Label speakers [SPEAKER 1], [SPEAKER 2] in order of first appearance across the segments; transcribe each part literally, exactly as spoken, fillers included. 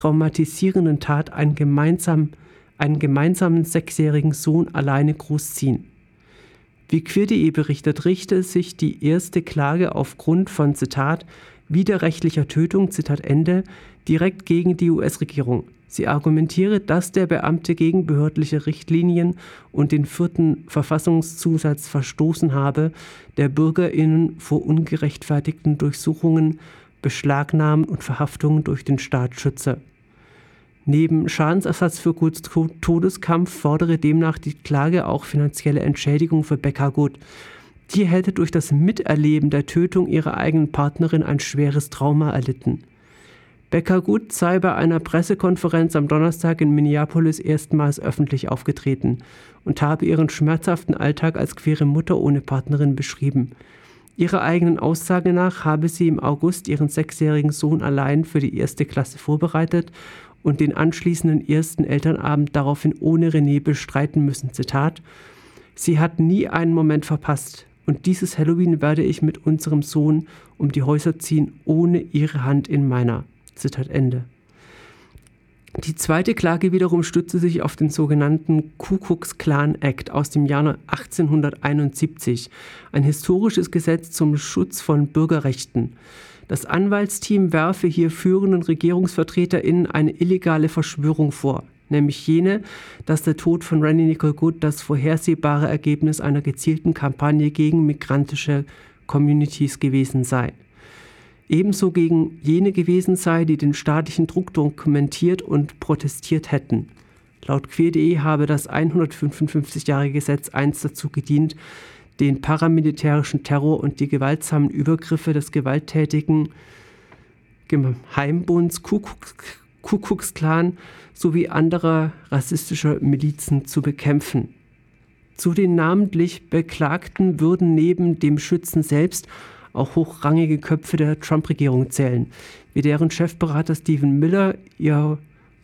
[SPEAKER 1] traumatisierenden Tat einen, gemeinsam, einen gemeinsamen sechsjährigen Sohn alleine großziehen. Wie Queer punkt de berichtet, richte sich die erste Klage aufgrund von, Zitat, widerrechtlicher Tötung, Zitat Ende, direkt gegen die U S-Regierung. Sie argumentiere, dass der Beamte gegen behördliche Richtlinien und den vierten Verfassungszusatz verstoßen habe, der BürgerInnen vor ungerechtfertigten Durchsuchungen, Beschlagnahmen und Verhaftungen durch den Staat schütze. Neben Schadensersatz für Goods Todeskampf fordere demnach die Klage auch finanzielle Entschädigung für Becker Good. Die hätte durch das Miterleben der Tötung ihrer eigenen Partnerin ein schweres Trauma erlitten. Becker Good sei bei einer Pressekonferenz am Donnerstag in Minneapolis erstmals öffentlich aufgetreten und habe ihren schmerzhaften Alltag als queere Mutter ohne Partnerin beschrieben. Ihrer eigenen Aussage nach habe sie im August ihren sechsjährigen Sohn allein für die erste Klasse vorbereitet und den anschließenden ersten Elternabend daraufhin ohne René bestreiten müssen. Zitat: Sie hat nie einen Moment verpasst und dieses Halloween werde ich mit unserem Sohn um die Häuser ziehen, ohne ihre Hand in meiner. Zitat Ende. Die zweite Klage wiederum stützte sich auf den sogenannten Ku Klux Klan Act aus dem Jahr achtzehnhunderteinundsiebzig, ein historisches Gesetz zum Schutz von Bürgerrechten. Das Anwaltsteam werfe hier führenden RegierungsvertreterInnen eine illegale Verschwörung vor, nämlich jene, dass der Tod von Randy Nicole Good das vorhersehbare Ergebnis einer gezielten Kampagne gegen migrantische Communities gewesen sei. Ebenso gegen jene gewesen sei, die den staatlichen Druck dokumentiert und protestiert hätten. Laut Queer punkt de habe das hundertfünfundfünfzigjährige Gesetz einst dazu gedient, den paramilitärischen Terror und die gewaltsamen Übergriffe des gewalttätigen Geheimbunds Ku Klux Klan sowie anderer rassistischer Milizen zu bekämpfen. Zu den namentlich Beklagten würden neben dem Schützen selbst auch hochrangige Köpfe der Trump-Regierung zählen, wie deren Chefberater Stephen Miller, ihr,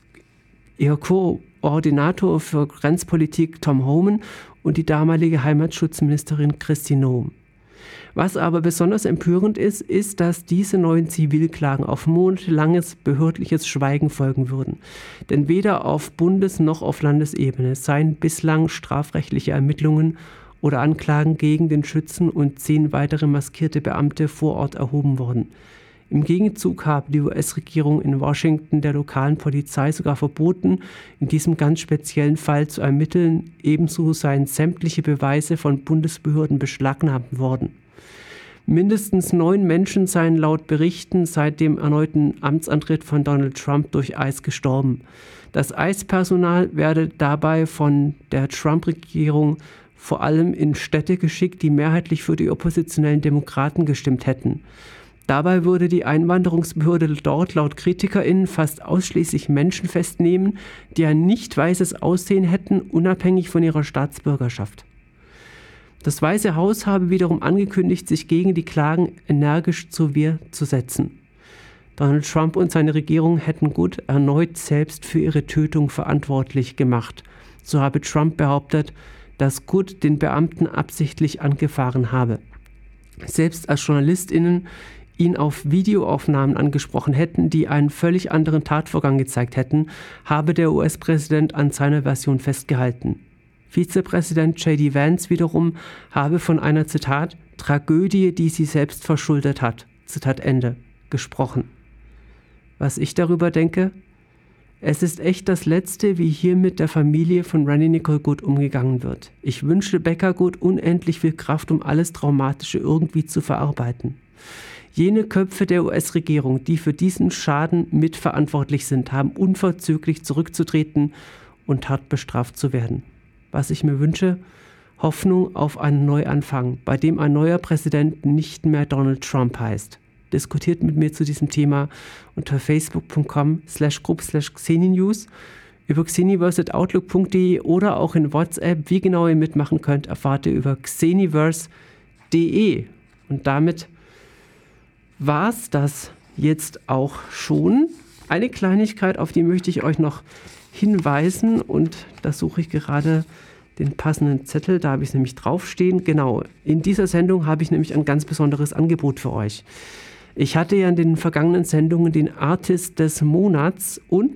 [SPEAKER 1] ihr Koordinator für Grenzpolitik Tom Homan und die damalige Heimatschutzministerin Kristi Noem. Was aber besonders empörend ist, ist, dass diese neuen Zivilklagen auf monatelanges behördliches Schweigen folgen würden. Denn weder auf Bundes- noch auf Landesebene seien bislang strafrechtliche Ermittlungen oder Anklagen gegen den Schützen und zehn weitere maskierte Beamte vor Ort erhoben worden. Im Gegenzug habe die U S-Regierung in Washington der lokalen Polizei sogar verboten, in diesem ganz speziellen Fall zu ermitteln. Ebenso seien sämtliche Beweise von Bundesbehörden beschlagnahmt worden. Mindestens neun Menschen seien laut Berichten seit dem erneuten Amtsantritt von Donald Trump durch Eis gestorben. Das Eispersonal werde dabei von der Trump-Regierung vor allem in Städte geschickt, die mehrheitlich für die oppositionellen Demokraten gestimmt hätten. Dabei würde die Einwanderungsbehörde dort laut KritikerInnen fast ausschließlich Menschen festnehmen, die ein nicht weißes Aussehen hätten, unabhängig von ihrer Staatsbürgerschaft. Das Weiße Haus habe wiederum angekündigt, sich gegen die Klagen energisch zur Wehr zu setzen. Donald Trump und seine Regierung hätten Good erneut selbst für ihre Tötung verantwortlich gemacht. So habe Trump behauptet, dass Good den Beamten absichtlich angefahren habe. Selbst als JournalistInnen ihn auf Videoaufnahmen angesprochen hätten, die einen völlig anderen Tatvorgang gezeigt hätten, habe der U S-Präsident an seiner Version festgehalten. Vizepräsident J D Vance wiederum habe von einer, Zitat, Tragödie, die sie selbst verschuldet hat, Zitat Ende, gesprochen. Was ich darüber denke? Es ist echt das Letzte, wie hier mit der Familie von Randy Nicole Good umgegangen wird. Ich wünsche Becker Good unendlich viel Kraft, um alles Traumatische irgendwie zu verarbeiten. Jene Köpfe der U S-Regierung, die für diesen Schaden mitverantwortlich sind, haben unverzüglich zurückzutreten und hart bestraft zu werden. Was ich mir wünsche? Hoffnung auf einen Neuanfang, bei dem ein neuer Präsident nicht mehr Donald Trump heißt. Diskutiert mit mir zu diesem Thema unter facebook.com slash group slash xeninews, über xeniverse at outlook punkt de oder auch in WhatsApp. Wie genau ihr mitmachen könnt, erfahrt ihr über xeniverse punkt de. Und damit war es das jetzt auch schon. Eine Kleinigkeit, auf die möchte ich euch noch hinweisen, und da suche ich gerade den passenden Zettel, da habe ich es nämlich draufstehen. Genau, in dieser Sendung habe ich nämlich ein ganz besonderes Angebot für euch. Ich hatte ja in den vergangenen Sendungen den Artist des Monats und